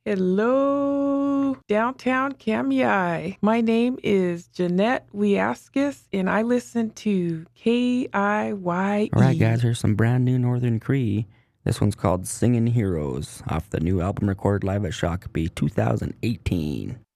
Hello, downtown Kamyai. My name is Jeanette Wiaskis, and I listen to KIYE. All right, guys, here's some brand new Northern Cree. This one's called Singin' Heroes off the new album recorded live at Shakopee 2018.